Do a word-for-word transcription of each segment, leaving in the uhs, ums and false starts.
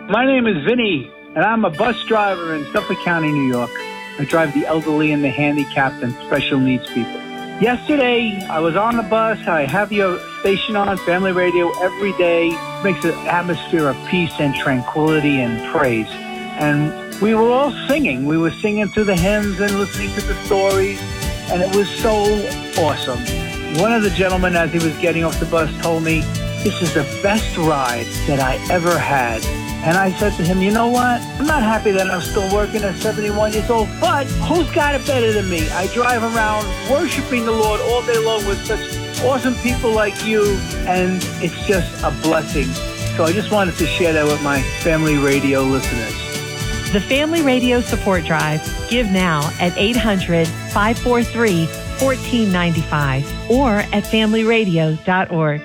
My name is Vinny, and I'm a bus driver in Suffolk County, New York. I drive the elderly and the handicapped and special needs people. Yesterday, I was on the bus. I have your station on, Family Radio, every day. It makes an atmosphere of peace and tranquility and praise. And we were all singing. We were singing through the hymns and listening to the stories, and it was so awesome. One of the gentlemen, as he was getting off the bus, told me, "This is the best ride that I ever had." And I said to him, "You know what? I'm not happy that I'm still working at seventy-one years old, but who's got it better than me? I drive around worshiping the Lord all day long with such awesome people like you, and it's just a blessing." So I just wanted to share that with my Family Radio listeners. The Family Radio Support Drive. Give now at eight hundred, five four three, one four nine five or at family radio dot org.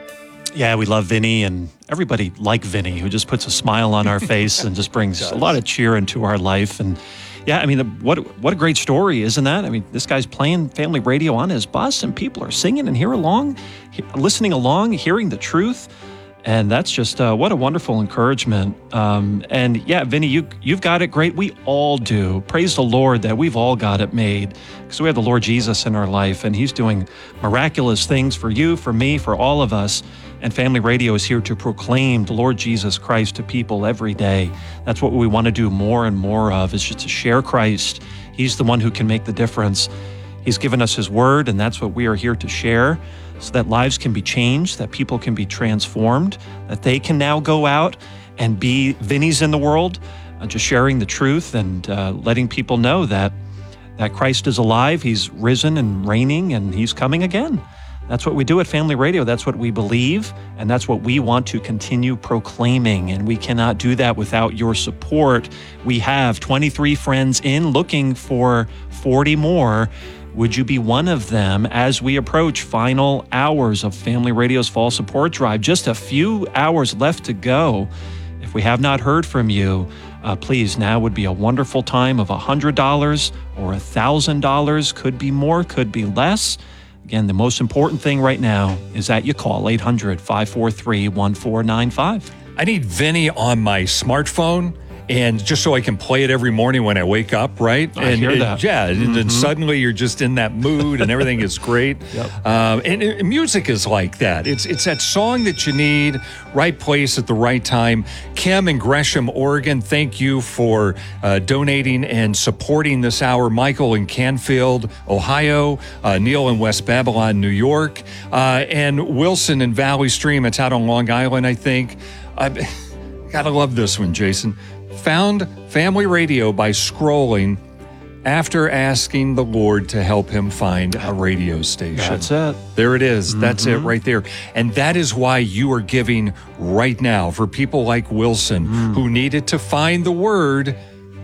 Yeah, we love Vinny, and everybody like Vinny, who just puts a smile on our face and just brings a lot of cheer into our life. And yeah, I mean, what what a great story, isn't that? I mean, this guy's playing Family Radio on his bus, and people are singing and hear along, listening along, hearing the truth. And that's just, uh, what a wonderful encouragement. Um, and yeah, Vinny, you, you've got it great. We all do. Praise the Lord that we've all got it made, because we have the Lord Jesus in our life, and he's doing miraculous things for you, for me, for all of us. And Family Radio is here to proclaim the Lord Jesus Christ to people every day. That's what we want to do more and more of, is just to share Christ. He's the one who can make the difference. He's given us his word, and that's what we are here to share, so that lives can be changed, that people can be transformed, that they can now go out and be Vinnies in the world, uh, just sharing the truth and uh, letting people know that, that Christ is alive, he's risen and reigning, and he's coming again. That's what we do at Family Radio. That's what we believe, and that's what we want to continue proclaiming, and we cannot do that without your support. We have twenty-three friends in, looking for forty more. Would you be one of them as we approach final hours of Family Radio's Fall Support Drive? Just a few hours left to go. If we have not heard from you, uh, please, now would be a wonderful time of one hundred dollars or one thousand dollars. Could be more, could be less. Again, the most important thing right now is that you call eight hundred, five four three, one four nine five. I need Vinny on my smartphone, and just so I can play it every morning when I wake up, right? I and hear it, that. Yeah, Mm-hmm. and then suddenly you're just in that mood, and everything is great. Yep. Um, and, and music is like that. It's it's that song that you need, right place at the right time. Kim in Gresham, Oregon, thank you for uh, donating and supporting this hour. Michael in Canfield, Ohio. Uh, Neil in West Babylon, New York. Uh, and Wilson in Valley Stream. It's out on Long Island, I think. I gotta love this one, Jason. Found Family Radio by scrolling after asking the Lord to help him find a radio station. That's it. There it is. Mm-hmm. That's it right there. And that is why you are giving right now for people like Wilson, mm. who needed to find the word.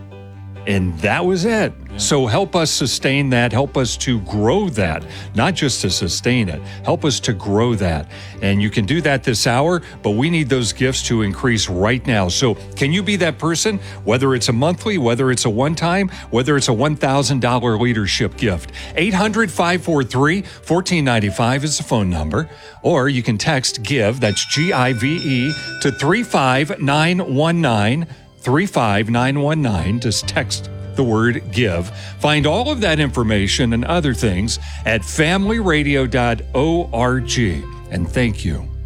And that was it. So help us sustain that. Help us to grow that. Not just to sustain it. Help us to grow that. And you can do that this hour, but we need those gifts to increase right now. So can you be that person? Whether it's a monthly, whether it's a one-time, whether it's a one thousand dollars leadership gift. eight hundred, five four three, one four nine five is the phone number. Or you can text GIVE, that's G I V E, to three five nine one nine. three five nine one nine. Just text the word GIVE. Find all of that information and other things at family radio dot org. And thank you